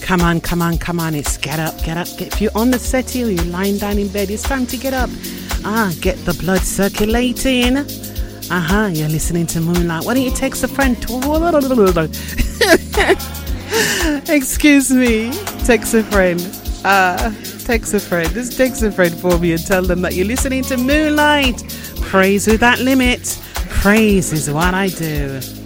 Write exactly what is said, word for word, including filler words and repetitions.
Come on, come on, come on. It's get up, get up. Get, if you're on the settee or you're lying down in bed, it's time to get up. Ah, get the blood circulating. Uh-huh, you're listening to Moonlight. Why don't you text a friend? Excuse me. Text a friend. Uh, text a friend. Just text a friend for me and tell them that you're listening to Moonlight. Praise without limit. Praise is what I do.